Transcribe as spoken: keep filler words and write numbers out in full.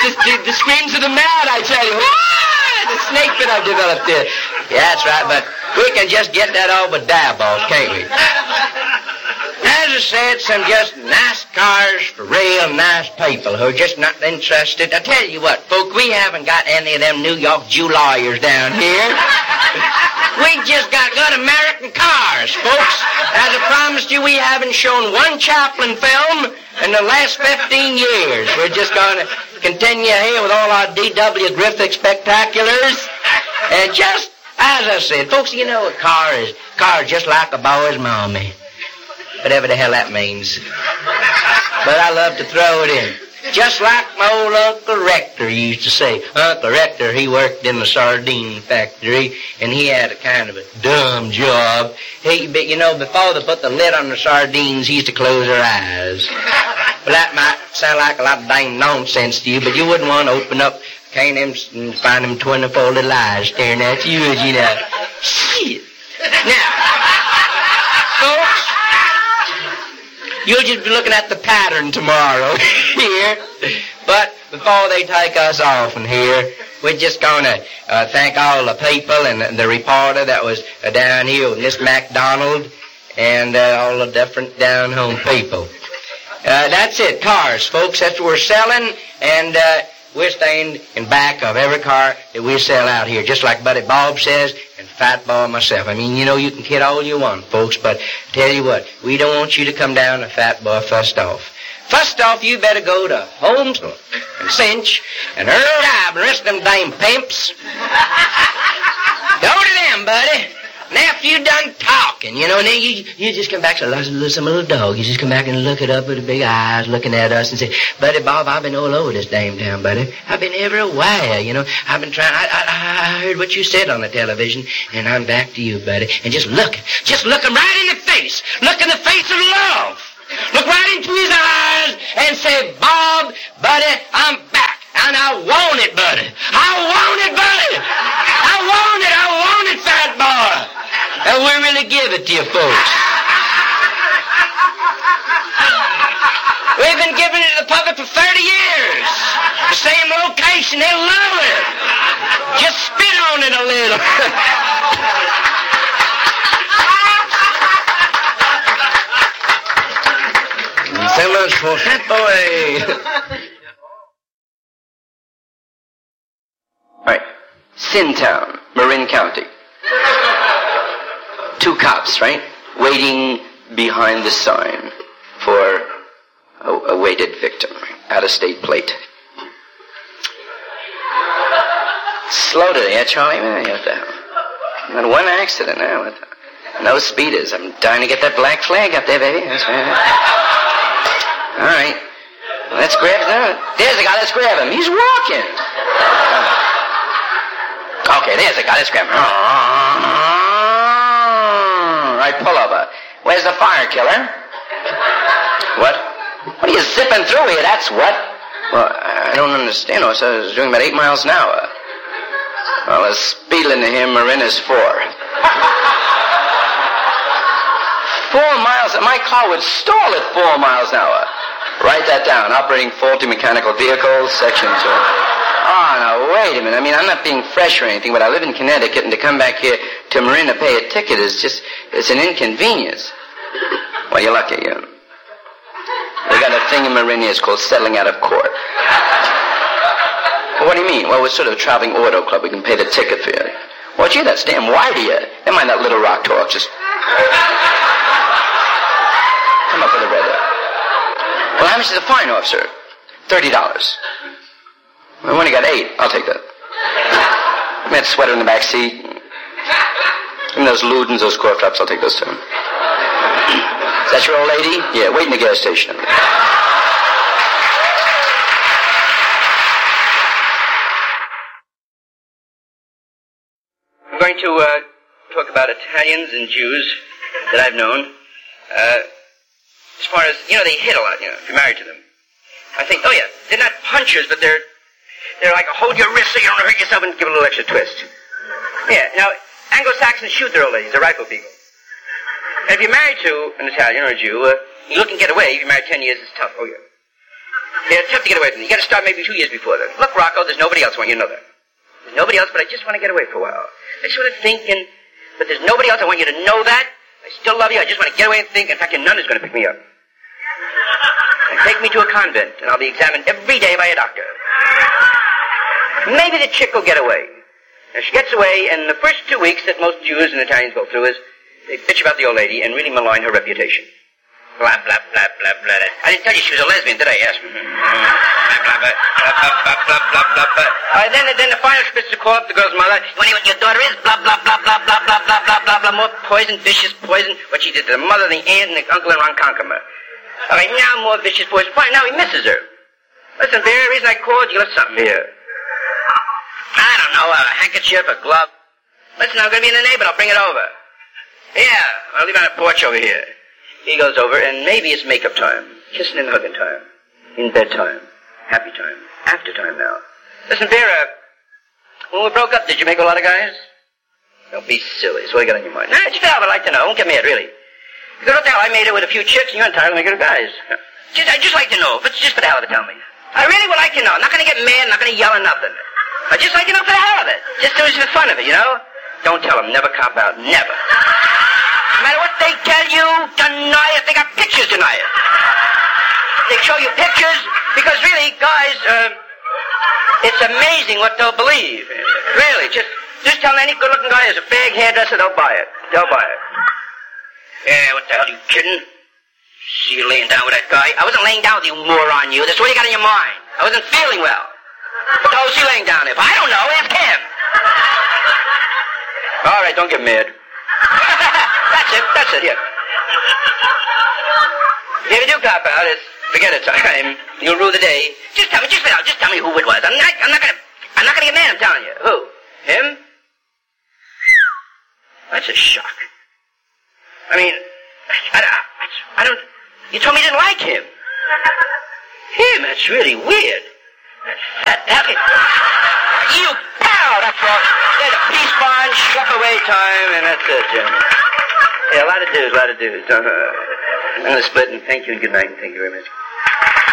the, the, the screams of the mad, I tell you. Ah, the snake bit I've developed there. Yeah, that's right, but we can just get that all with diaballs, can't we? As I said, some just nice cars for real nice people who are just not interested. I tell you what, folk, we haven't got any of them New York Jew lawyers down here. We just got good American cars, folks. As I promised you, we haven't shown one Chaplin film in the last fifteen years. We're just going to continue here with all our D W Griffith spectaculars. And just, as I said, folks, you know, a car is, car is just like a boy's mommy. Whatever the hell that means. But I love to throw it in. Just like my old Uncle Rector used to say. Uncle Rector, he worked in the sardine factory, and he had a kind of a dumb job. He, but you know, before they put the lid on the sardines, he used to close their eyes. Well, that might sound like a lot of dang nonsense to you, but you wouldn't want to open up cane them and find them twenty-four little eyes staring at you, as you know. Shit. Now, folks, you'll just be looking at the pattern tomorrow here. But before they take us off from here, we're just going to uh, thank all the people and the, the reporter that was uh, down here with Miss MacDonald and uh, all the different down-home people. Uh, that's it, cars, folks. That's what we're selling, and uh, we're staying in back of every car that we sell out here, just like Buddy Bob says, and Fat Boy myself. I mean, you know, you can kid all you want, folks, but tell you what, we don't want you to come down to Fat Boy first off. First off, you better go to Holmes and Cinch and Earl Dive and the rest of them dame pimps. Go to them, buddy. And after you done talking, you know, and then you, you just come back, so some little dog, you just come back and look it up with the big eyes looking at us and say, Buddy Bob, I've been all over this damn town, buddy. I've been everywhere, you know. I've been trying, I, I, I heard what you said on the television, and I'm back to you, buddy. And just look, just look him right in the face. Look in the face of love. Look right into his eyes and say, Bob, buddy, I'm back. And I want it, buddy. I want it, buddy. I want it, I want it, Fat Boy. And we're going to give it to you, folks. We've been giving it to the public for thirty years. The same location, they love it. Just spit on it a little. So much for Fat Boy. All right, Sintown, Marin County. Two cops, right, waiting behind the sign for a, a waited victim, out-of-state plate. Slow today, yeah, Charlie? What the hell? Not one accident now. No speeders. I'm dying to get that black flag up there, baby. That's right. All right. Let's grab him. There's the guy. Let's grab him. He's walking. Okay, there's the guy. Let's grab him. All right, pull over. Where's the fire killer? What? What are you zipping through here? That's what? Well, I don't understand. I was doing about eight miles an hour. Well, the speed limit here, Marin, is four. Four miles. My car would stall at four miles an hour. Write that down. Operating faulty mechanical vehicles, section two. Oh, now, wait a minute. I mean, I'm not being fresh or anything, but I live in Connecticut, and to come back here to Marin to pay a ticket is just, it's an inconvenience. Well, you're lucky, you. We got a thing in Marin here, it's called settling out of court. Well, what do you mean? Well, we're sort of a traveling auto club. We can pay the ticket for you. Well, gee, that's damn wide of you. Never mind that little rock talk. Just come up with a red. Well, how much is a fine, officer? Thirty dollars. Well, we only got eight. I'll take that. That sweater in the back seat. And those Ludens, those core flaps, I'll take those too. Is that your old lady? Yeah, wait in the gas station. I'm going to uh, talk about Italians and Jews that I've known. Uh, as far as, you know, they hit a lot, you know, if you're married to them. I think, oh yeah, they're not punchers, but they're, they're like, hold your wrist so you don't hurt yourself and give it a little extra twist. Yeah, now, Anglo-Saxons shoot their old ladies, they're rifle people. And if you're married to an Italian or a Jew, uh, you look and get away. If you're married ten years, it's tough, oh yeah. Yeah, it's tough to get away from it. You got to start maybe two years before that. Look, Rocco, there's nobody else. I want you to know that. There's nobody else, but I just want to get away for a while. I sort of think, and but there's nobody else. I want you to know that. I still love you. I just want to get away and think. In fact, your nun is going to pick me up. And take me to a convent, and I'll be examined every day by a doctor. Maybe the chick will get away. Now, she gets away, and the first two weeks that most Jews and Italians go through is they bitch about the old lady and really malign her reputation. Blah, blah, blah, blah, blah. I didn't tell you she was a lesbian, did I? Yes. Blah, blah, blah, blah, blah, blah, blah, blah, blah. Uh, then, then the final spits to call up the girl's mother. You wonder what your daughter is? Blah, blah, blah, blah, blah, blah, blah, blah, blah, blah. More poison, vicious poison. What she did to the mother, the aunt, and the uncle in Ronkonkoma. All right, now more vicious poison. Fine, now he misses her. Listen, Vera, the reason I called, you left something here. I don't know, a handkerchief, a glove. Listen, I'm going to be in the neighborhood. I'll bring it over. Yeah, I'll leave it on the porch over here. He goes over, and maybe it's makeup time. Kissing and hugging time. In bed time. Happy time. After time now. Listen, Vera, when we broke up, did you make a lot of guys? Don't be silly. So what do you got on your mind? Nah, just I'd like to know. Don't get mad, really. Because what the hell, I made it with a few chicks, and you're entitled to make it with guys. Just, I'd just like to know. If it's just for the hell of it, tell me. I really would like to know. I'm not going to get mad. I'm not going to yell or nothing. I'd just like to know for the hell of it. Just do it for the fun of it, you know? Don't tell them. Never cop out. Never. No matter what they tell you, deny it. They got pictures, deny it. They show you pictures because really, guys, uh, it's amazing what they'll believe. Really, just just tell any good-looking guy there's a fag hairdresser, they'll buy it. They'll buy it. Yeah, what the hell, you kidding? See you laying down with that guy? I wasn't laying down with you, moron, you. That's what you got in your mind. I wasn't feeling well. What the hell is he laying down there? I don't know. Ask him. All right, don't get mad. That's it. That's it, yeah. If you do cop out, it's forget it time. You'll rue the day. Just tell me, just now, just tell me who it was. I'm not, I'm not gonna, I'm not gonna get mad, I'm telling you. Who? Him? That's a shock. I mean, I, I, I don't, you told me you didn't like him. Him, that's really weird. That, that, you pal, that's all. There's a peace bond, shove away time, and that's it, Jim. Yeah, a lot of dudes, a lot of dudes. Uh, I'm going to split, and thank you, and good night, and thank you very much.